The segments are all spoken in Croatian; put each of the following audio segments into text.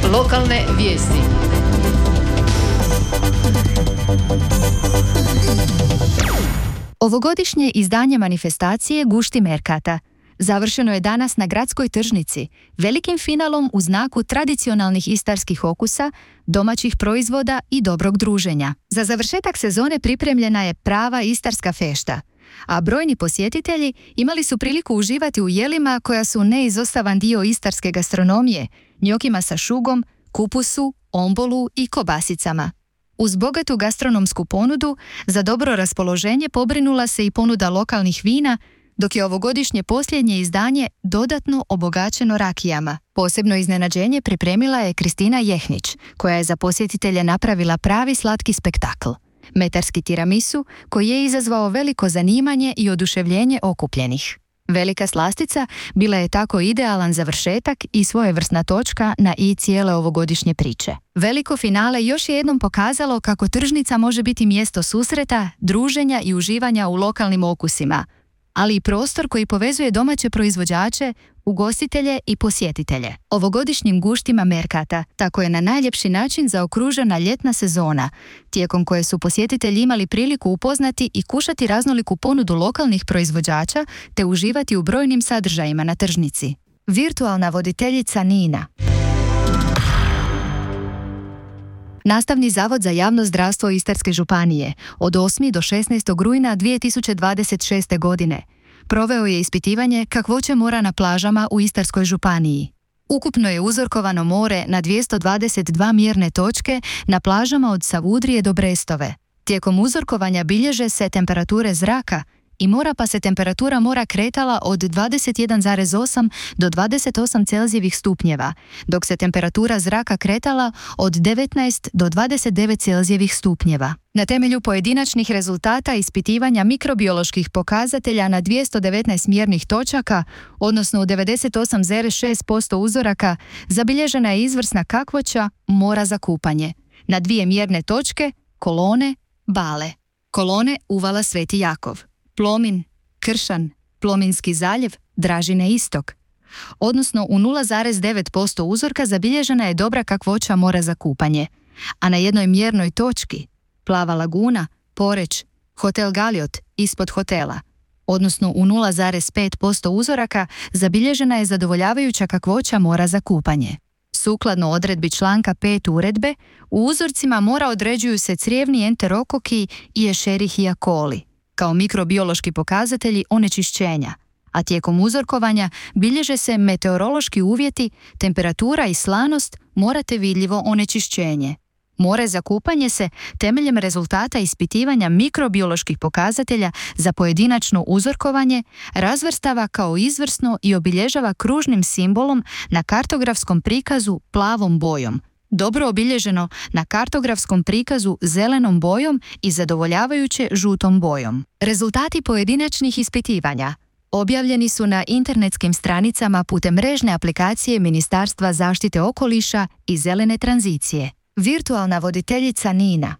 Lokalne vijesti. Ovogodišnje izdanje manifestacije Gušti Merkata završeno je danas na gradskoj tržnici, velikim finalom u znaku tradicionalnih istarskih okusa, domaćih proizvoda i dobrog druženja. Za završetak sezone pripremljena je prava istarska fešta, a brojni posjetitelji imali su priliku uživati u jelima koja su neizostavan dio istarske gastronomije, njokima sa šugom, kupusu, ombolu i kobasicama. Uz bogatu gastronomsku ponudu, za dobro raspoloženje pobrinula se i ponuda lokalnih vina, dok je ovogodišnje posljednje izdanje dodatno obogaćeno rakijama. Posebno iznenađenje pripremila je Kristina Jehnić, koja je za posjetitelje napravila pravi slatki spektakl. Metarski tiramisu, koji je izazvao veliko zanimanje i oduševljenje okupljenih. Velika slastica bila je tako idealan završetak i svojevrsna točka na i cijele ovogodišnje priče. Veliko finale još je jednom pokazalo kako tržnica može biti mjesto susreta, druženja i uživanja u lokalnim okusima, ali i prostor koji povezuje domaće proizvođače, ugostitelje i posjetitelje. Ovogodišnjim guštima Merkata tako je na najljepši način zaokružena ljetna sezona, tijekom koje su posjetitelji imali priliku upoznati i kušati raznoliku ponudu lokalnih proizvođača te uživati u brojnim sadržajima na tržnici. Virtualna voditeljica Nina. Nastavni zavod za javno zdravstvo Istarske županije od 8. do 16. rujna 2026. godine proveo je ispitivanje kakvoće mora na plažama u Istarskoj županiji. Ukupno je uzorkovano more na 222 mjerne točke na plažama od Savudrije do Brestove. Tijekom uzorkovanja bilježe se temperature zraka i mora, pa se temperatura mora kretala od 21,8 do 28 celzijevih stupnjeva, dok se temperatura zraka kretala od 19 do 29 celzijevih stupnjeva. Na temelju pojedinačnih rezultata ispitivanja mikrobioloških pokazatelja na 219 mjernih točaka, odnosno u 98,6% uzoraka, zabilježena je izvrsna kakvoća mora za kupanje. Na 2 mjerne točke Kolone, Bale. Kolone, uvala Sveti Jakov. Plomin, Kršan, Plominski zaljev, Dražine istok. Odnosno u 0,9% uzorka zabilježena je dobra kakvoća mora za kupanje, a na jednoj mjernoj točki Plava laguna, Poreć, Hotel Galiot ispod hotela, odnosno u 0,5% uzoraka zabilježena je zadovoljavajuća kakvoća mora za kupanje. Sukladno odredbi članka 5 uredbe, u uzorcima mora određuju se crijevni enterokoki i Escherichia coli kao mikrobiološki pokazatelji onečišćenja, a tijekom uzorkovanja bilježe se meteorološki uvjeti, temperatura i slanost mora te vidljivo onečišćenje. More za kupanje se temeljem rezultata ispitivanja mikrobioloških pokazatelja za pojedinačno uzorkovanje razvrstava kao izvrsno i obilježava kružnim simbolom na kartografskom prikazu plavom bojom, dobro obilježeno na kartografskom prikazu zelenom bojom i zadovoljavajuće žutom bojom. Rezultati pojedinačnih ispitivanja objavljeni su na internetskim stranicama putem mrežne aplikacije Ministarstva zaštite okoliša i zelene tranzicije. Virtualna voditeljica Nina.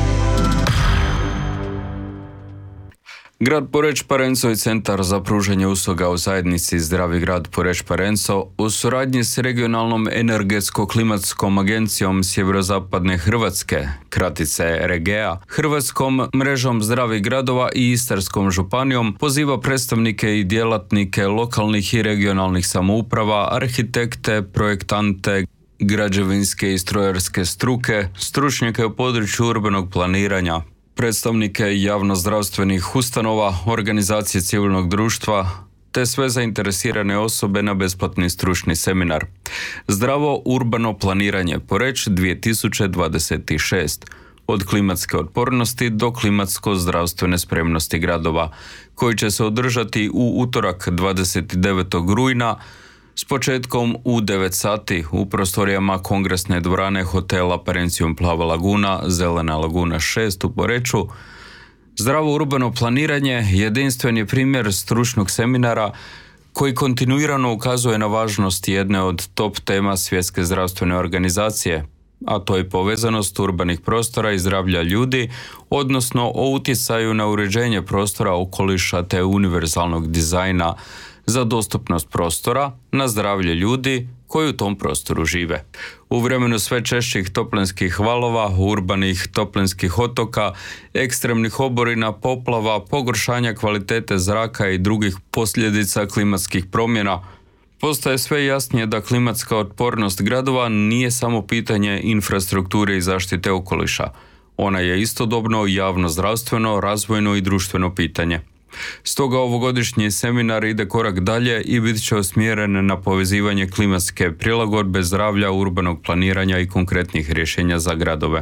Grad Poreč-Parenco i Centar za pružanje usluga u zajednici Zdravi grad Poreč-Parenco u suradnji s regionalnom energetsko-klimatskom agencijom Sjeverozapadne Hrvatske, kratice REGEA, Hrvatskom mrežom zdravih gradova i Istarskom županijom poziva predstavnike i djelatnike lokalnih i regionalnih samouprava, arhitekte, projektante, građevinske i strojarske struke, stručnjake u području urbanog planiranja, predstavnike javnozdravstvenih ustanova, organizacije civilnog društva, te sve zainteresirane osobe na besplatni stručni seminar. Zdravo urbano planiranje Poreč 2026. Od klimatske otpornosti do klimatsko-zdravstvene spremnosti gradova, koji će se održati u utorak 29. rujna s početkom u 9 sati u prostorijama kongresne dvorane hotela Parencium Plava laguna, Zelena laguna 6 u Poreču. Zdravo urbano planiranje jedinstven je primjer stručnog seminara koji kontinuirano ukazuje na važnost jedne od top tema Svjetske zdravstvene organizacije, a to je povezanost urbanih prostora i zdravlja ljudi, odnosno o utjecaju na uređenje prostora, okoliša te univerzalnog dizajna za dostupnost prostora na zdravlje ljudi koji u tom prostoru žive. U vremenu sve češćih toplinskih valova, urbanih toplinskih otoka, ekstremnih oborina, poplava, pogoršanja kvalitete zraka i drugih posljedica klimatskih promjena, postaje sve jasnije da klimatska otpornost gradova nije samo pitanje infrastrukture i zaštite okoliša. Ona je istodobno javno zdravstveno, razvojno i društveno pitanje. Stoga ovogodišnji seminar ide korak dalje i bit će usmjeren na povezivanje klimatske prilagodbe, zdravlja, urbanog planiranja i konkretnih rješenja za gradove.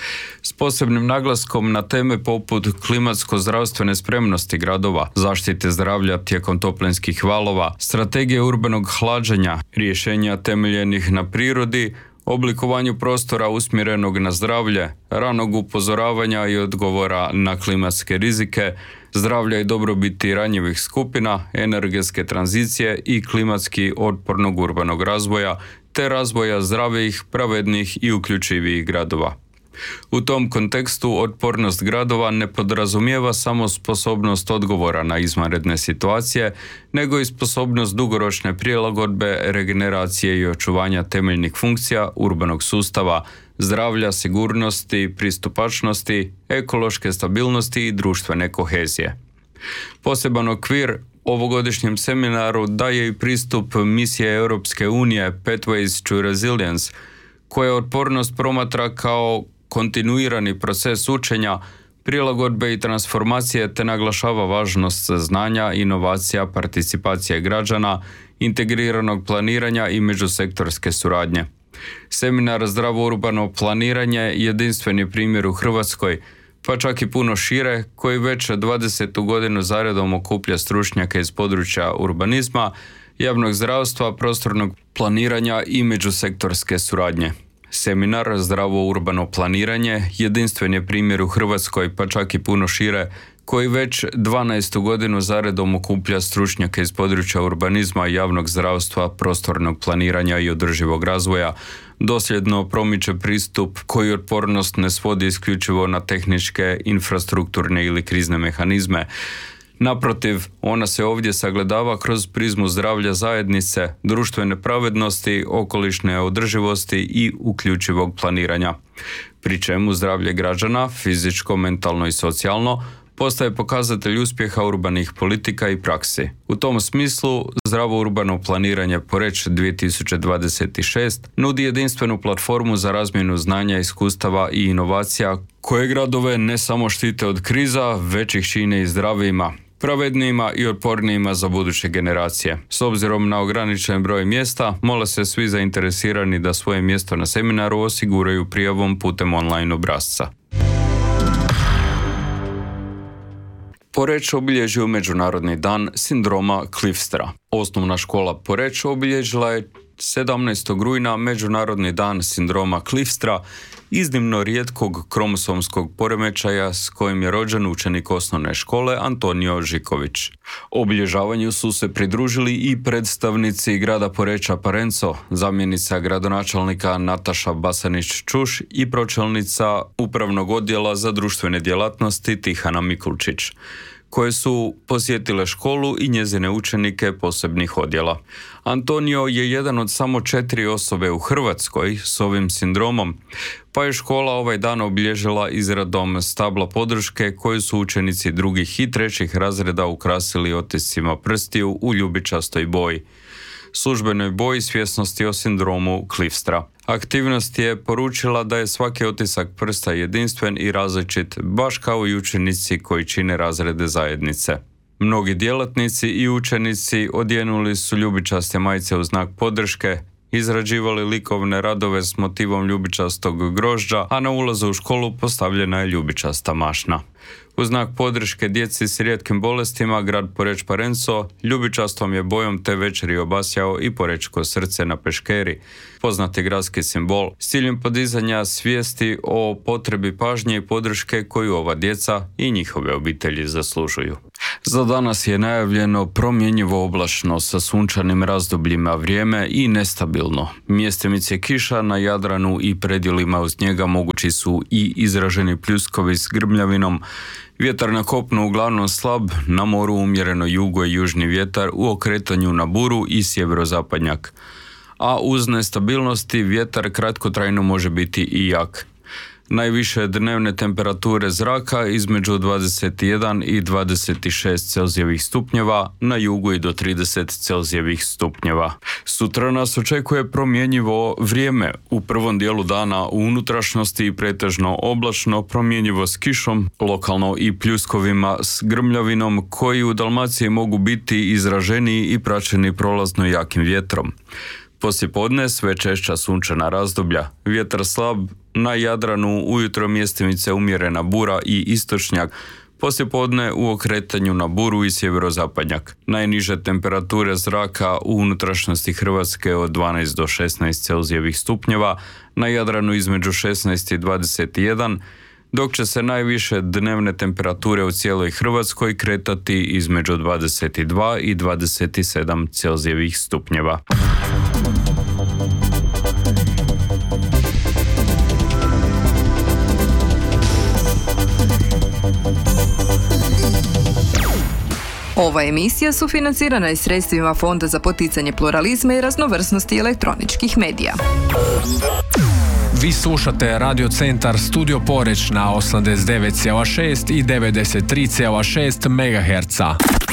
S posebnim naglaskom na teme poput klimatsko-zdravstvene spremnosti gradova, zaštite zdravlja tijekom toplinskih valova, strategije urbanog hlađenja, rješenja temeljenih na prirodi, oblikovanju prostora usmjerenog na zdravlje, ranog upozoravanja i odgovora na klimatske rizike, zdravlja i dobrobiti ranjivih skupina, energetske tranzicije i klimatski otpornog urbanog razvoja, te razvoja zdravijih, pravednih i uključivijih gradova. U tom kontekstu otpornost gradova ne podrazumijeva samo sposobnost odgovora na izvanredne situacije, nego i sposobnost dugoročne prilagodbe, regeneracije i očuvanja temeljnih funkcija urbanog sustava, zdravlja, sigurnosti, pristupačnosti, ekološke stabilnosti i društvene kohezije. Poseban okvir ovogodišnjem seminaru daje i pristup misije Europske unije Pathways to Resilience, koja otpornost promatra kao kontinuirani proces učenja, prilagodbe i transformacije te naglašava važnost znanja, inovacija, participacije građana, integriranog planiranja i međusektorske suradnje. Seminar Zdravo urbano planiranje jedinstven je primjer u Hrvatskoj, pa čak i puno šire, koji već 20. godinu zaredom okuplja stručnjake iz područja urbanizma, javnog zdravstva, prostornog planiranja i međusektorske suradnje. Seminar Zdravo urbano planiranje jedinstven je primjer u Hrvatskoj, pa čak i puno šire, koji već 12. godinu zaredom okuplja stručnjake iz područja urbanizma, javnog zdravstva, prostornog planiranja i održivog razvoja, dosljedno promiče pristup koji otpornost ne svodi isključivo na tehničke, infrastrukturne ili krizne mehanizme. Naprotiv, ona se ovdje sagledava kroz prizmu zdravlja zajednice, društvene pravednosti, okolišne održivosti i uključivog planiranja. Pri čemu zdravlje građana, fizičko, mentalno i socijalno, postaje pokazatelj uspjeha urbanih politika i praksi. U tom smislu, Zdravo urbano planiranje Poreč 2026 nudi jedinstvenu platformu za razmjenu znanja, iskustava i inovacija koje gradove ne samo štite od kriza, već ih čine i zdravijima, pravednijima i otpornijima za buduće generacije. S obzirom na ograničen broj mjesta, mole se svi zainteresirani da svoje mjesto na seminaru osiguraju prijavom putem online obrasca. Poreč obilježio Međunarodni dan sindroma Clivestra. Osnovna škola Poreč obilježila je 17. rujna Međunarodni dan sindroma Clivestra, iznimno rijetkog kromosomskog poremećaja s kojim je rođen učenik osnovne škole Antonio Žiković. Obilježavanju su se pridružili i predstavnici grada Poreča Parenco, zamjenica gradonačelnika Nataša Basanić-Čuš i pročelnica Upravnog odjela za društvene djelatnosti Tihana Mikulčić, koje su posjetile školu i njezine učenike posebnih odjela. Antonio je jedan od samo 4 osobe u Hrvatskoj s ovim sindromom, pa je škola ovaj dan obilježila izradom stabla podrške koju su učenici drugih i trećih razreda ukrasili otiscima prstiju u ljubičastoj boji, službenoj boji svjesnosti o sindromu Clivestra. Aktivnost je poručila da je svaki otisak prsta jedinstven i različit, baš kao i učenici koji čine razrede zajednice. Mnogi djelatnici i učenici odjenuli su ljubičaste majice u znak podrške, izrađivali likovne radove s motivom ljubičastog grožđa, a na ulazu u školu postavljena je ljubičasta mašna. U znak podrške djeci s rijetkim bolestima, grad Poreč Parenco ljubičastom je bojom te večeri obasjao i porečko srce na peškeri, poznati gradski simbol, s ciljem podizanja svijesti o potrebi pažnje i podrške koju ova djeca i njihove obitelji zaslužuju. Za danas je najavljeno promjenjivo oblačno sa sunčanim razdobljima vrijeme i nestabilno. Mjestimice kiša na Jadranu i predjelima uz njega mogući su i izraženi pljuskovi s grmljavinom. Vjetar na kopnu uglavnom slab, na moru umjereno jugo i južni vjetar u okretanju na buru i sjeverozapadnjak. A uz nestabilnosti vjetar kratkotrajno može biti i jak. Najviše dnevne temperature zraka između 21 i 26 Celzijevih stupnjeva, na jugu i do 30 Celzijevih stupnjeva. Sutra nas očekuje promjenjivo vrijeme. U prvom dijelu dana u unutrašnjosti pretežno oblačno, promjenjivo s kišom, lokalno i pljuskovima s grmljavinom koji u Dalmaciji mogu biti izraženiji i praćeni prolazno jakim vjetrom. Poslijepodne sve češća sunčana razdoblja, vjetar slab, na Jadranu ujutro mjestimice umjerena bura i istočnjak, poslijepodne u okretanju na buru i sjeverozapadnjak. Najniže temperature zraka u unutrašnjosti Hrvatske od 12 do 16 Celzijevih stupnjeva, na Jadranu između 16 i 21, dok će se najviše dnevne temperature u cijeloj Hrvatskoj kretati između 22 i 27 Celzijevih stupnjeva. Ova emisija sufinancirana je sredstvima Fonda za poticanje pluralizma i raznovrsnosti elektroničkih medija. Vi slušate Radio Centar Studio Poreč na 89,6 i 93,6 MHz.